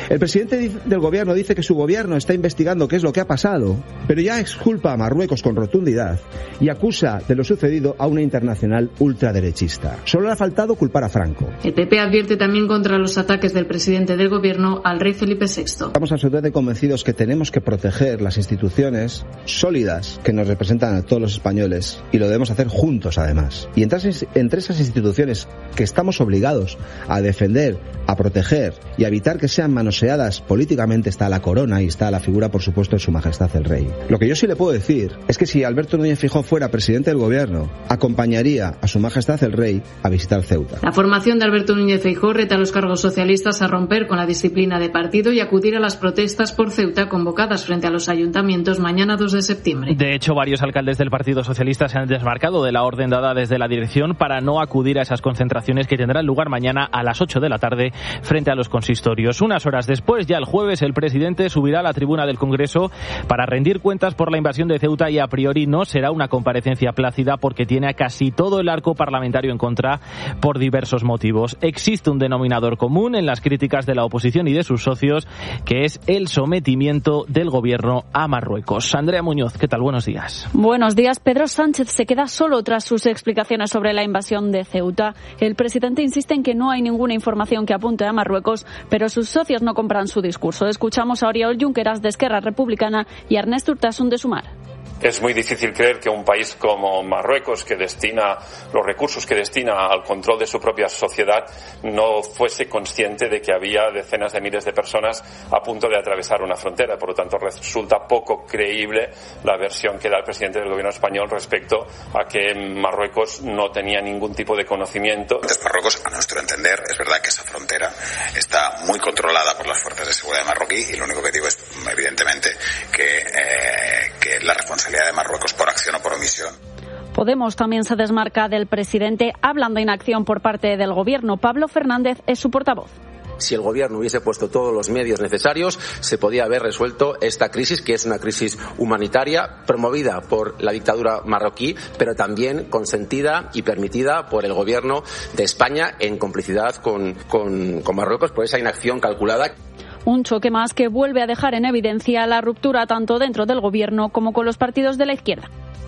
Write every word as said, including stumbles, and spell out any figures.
El presidente del gobierno dice que su gobierno está investigando qué es lo que ha pasado, pero ya exculpa a Marruecos con rotundidad y acusa de lo sucedido a una internacional ultraderechista. Solo le ha faltado culpar a Franco. El P P advierte también contra los ataques del presidente del gobierno al rey Felipe sexto. Estamos absolutamente convencidos que tenemos que proteger las instituciones sólidas que nos representan a todos los españoles, y lo debemos hacer juntos además. Y entre esas, entre esas instituciones que estamos obligados a defender, a proteger y a evitar que sean manoseadas políticamente está la corona y está la figura, por supuesto, de su majestad el rey. Lo que yo sí le puedo decir es que si Alberto Núñez Feijóo fuera presidente del gobierno, acompañaría a su majestad el rey a visitar Ceuta. La formación de Alberto Núñez Feijóo reta a los cargos socialistas a romper con la disciplina de partido y acudir a las protestas por Ceuta convocadas frente a los ayuntamientos mañana dos de septiembre. De hecho, varios alcaldes del Partido Socialista se han desmarcado de la orden dada desde la dirección para no acudir a esas concentraciones que tendrán lugar mañana a las ocho de la tarde frente a los consistorios. Unas horas después, ya el jueves, el presidente subirá a la tribuna del Congreso para rendir cuentas por la invasión de Ceuta y a priori no será una comparecencia plácida porque tiene a casi todo el arco parlamentario en contra por diversos motivos. Existe un denominador común en las críticas de la oposición y de sus socios, que es el sometimiento del gobierno a Marruecos. Andrea Muñoz, ¿qué tal? Buenos días. Buenos días. Pedro Sánchez se queda solo tras sus explicaciones sobre la invasión de Ceuta. El presidente insiste en que no hay ninguna información que apunte a Marruecos, pero sus socios no compran su discurso. Escuchamos a Oriol Junqueras de Esquerra Republicana y a Ernest Urtasun de Sumar. Es muy difícil creer que un país como Marruecos, que destina los recursos que destina al control de su propia sociedad, no fuese consciente de que había decenas de miles de personas a punto de atravesar una frontera. Por lo tanto, resulta poco creíble la versión que da el presidente del gobierno español respecto a que Marruecos no tenía ningún tipo de conocimiento. Marruecos, a nuestro entender, es verdad que esa frontera está muy controlada por las fuerzas de seguridad marroquí, y lo único que digo es, evidentemente, que, eh, que la responsabilidad de Marruecos por acción o por omisión. Podemos también se desmarca del presidente hablando de inacción por parte del gobierno. Pablo Fernández es su portavoz. Si el gobierno hubiese puesto todos los medios necesarios, se podía haber resuelto esta crisis, que es una crisis humanitaria promovida por la dictadura marroquí, pero también consentida y permitida por el gobierno de España en complicidad con, con, con Marruecos por esa inacción calculada. Un choque más que vuelve a dejar en evidencia la ruptura tanto dentro del gobierno como con los partidos de la izquierda.